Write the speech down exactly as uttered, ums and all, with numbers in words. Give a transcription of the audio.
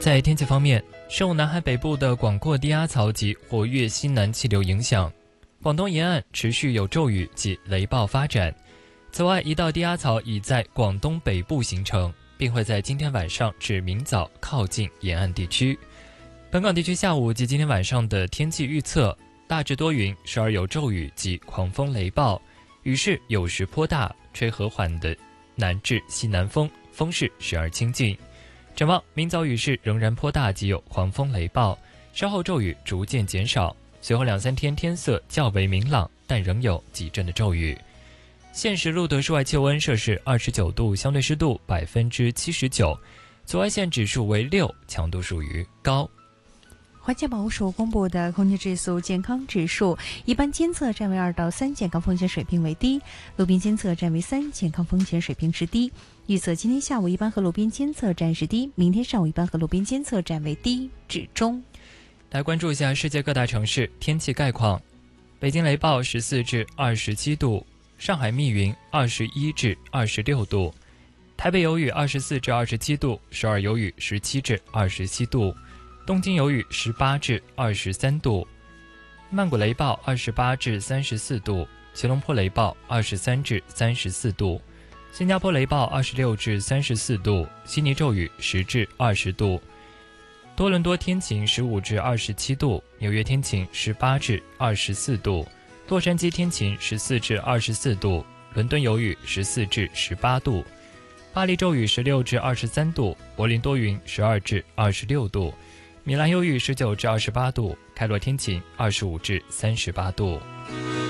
在天气方面，受南海北部的广阔低压槽及活跃西南气流影响，广东沿岸持续有骤雨及雷暴发展。此外，一道低压槽已在广东北部形成，并会在今天晚上至明早靠近沿岸地区。本港地区下午及今天晚上的天气预测：大致多云，时而有骤雨及狂风雷暴，雨势有时颇大，吹和缓的南至西南风，风势时而清劲。展望明早雨势仍然颇大及有狂风雷暴，稍后骤雨逐渐减少，随后两三天天色较为明朗，但仍有几阵的骤雨。现时录得室外气温摄氏二十九度，相对湿度百分之七十九，紫外线指数为六，强度属于高。 环境保护署公布的空气质素健康指数，一般监测站为二到三，健康风险水平为低；路边监测站为三，健康风险水平是低。预测今天下午一般和路边监测站是低，明天上午一般和路边监测站为低至中。 来关注一下世界各大城市天气概况：北京雷暴十四至二十七度，上海密云二十一至二十六度，台北有雨二十四至二十七度，首尔有雨十七至二十七度。东京有雨十八至二十三度，曼谷雷暴二十八至三十四度，吉隆坡雷暴二十三至三十四度，新加坡雷暴二十六至三十四度，悉尼骤雨十至二十度，多伦多天晴十五至二十七度，纽约天晴十八至二十四度，洛杉矶天晴十四至二十四度，伦敦有雨十四至十八度，巴黎骤雨十六至二十三度，柏林多云十二至二十六度，米兰有雨十九至二十八度，开罗天晴二十五至三十八度。